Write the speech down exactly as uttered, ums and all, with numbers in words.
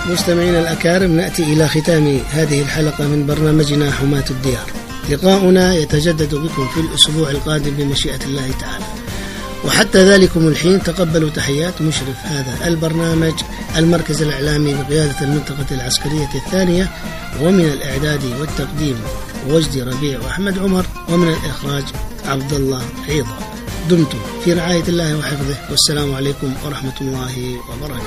مستمعينا الأكارم، نأتي إلى ختام هذه الحلقة من برنامجنا حماة الديار. لقاؤنا يتجدد بكم في الأسبوع القادم بمشيئة الله تعالى، وحتى ذلكم الحين تقبلوا تحيات مشرف هذا البرنامج، المركز الإعلامي بقيادة المنطقة العسكرية الثانية، ومن الإعداد والتقديم وجدي ربيع وأحمد عمر، ومن الإخراج عبد الله عيضة. دمتم في رعاية الله وحفظه، والسلام عليكم ورحمة الله وبركاته.